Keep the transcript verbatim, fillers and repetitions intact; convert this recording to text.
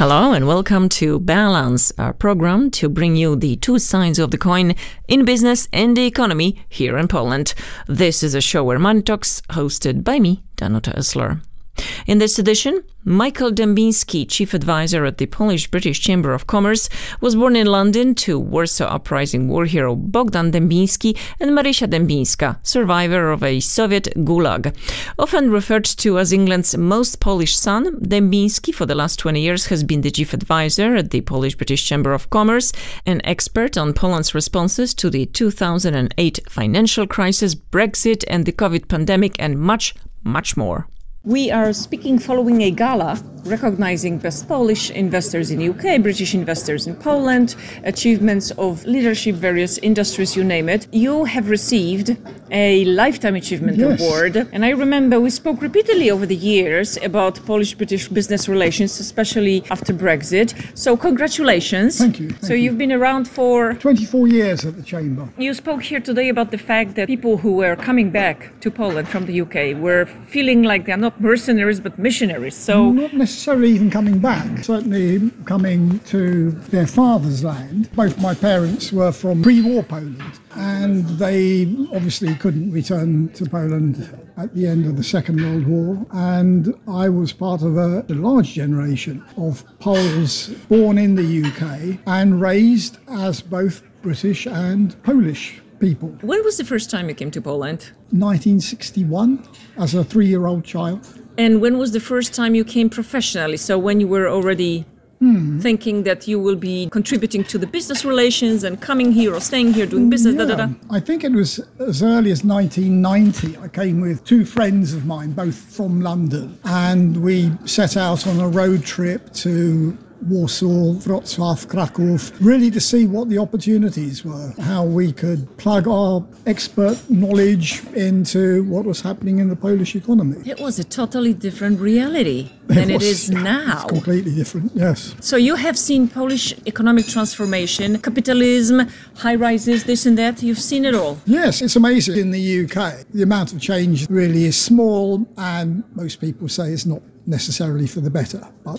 Hello and welcome to Balance, our program to bring you the two sides of the coin in business and the economy here in Poland. This is a show where money talks, hosted by me, Danuta Esler. In this edition, Michael Dębiński, chief advisor at the Polish-British Chamber of Commerce, was born in London to Warsaw Uprising war hero Bogdan Dębiński and Marysia Dębińska, survivor of a Soviet gulag. Often referred to as England's most Polish son, Dębiński for the last twenty years has been the chief advisor at the Polish-British Chamber of Commerce, an expert on Poland's responses to the two thousand eight financial crisis, Brexit and the COVID pandemic, and much, much more. We are speaking following a gala recognizing best Polish investors in the U K, British investors in Poland, achievements of leadership, various industries, you name it. You have received a Lifetime Achievement yes. Award. And I remember we spoke repeatedly over the years about Polish-British business relations, especially after Brexit. So congratulations. Thank you. Thank so you. You've been around for twenty-four years at the Chamber. You spoke here today about the fact that people who were coming back to Poland from the U K were feeling like they're not mercenaries but missionaries. So not necessarily even coming back, certainly coming to their father's land. Both my parents were from pre-war Poland, and they obviously couldn't return to Poland at the end of the Second World War, and I was part of a, a large generation of Poles born in the U K and raised as both British and Polish people. When was the first time you came to Poland? nineteen sixty-one, as a three-year-old child. And when was the first time you came professionally? So when you were already hmm. thinking that you will be contributing to the business relations and coming here or staying here doing business, yeah. da, da, da. I think it was as early as nineteen ninety. I came with two friends of mine, both from London, and we set out on a road trip to Warsaw, Wrocław, Kraków, really to see what the opportunities were, how we could plug our expert knowledge into what was happening in the Polish economy. It was a totally different reality than it, was, it is yeah, now. It's completely different, yes. So you have seen Polish economic transformation, capitalism, high rises, this and that. You've seen it all. Yes, it's amazing in the U K. The amount of change really is small, and most people say it's not necessarily for the better, but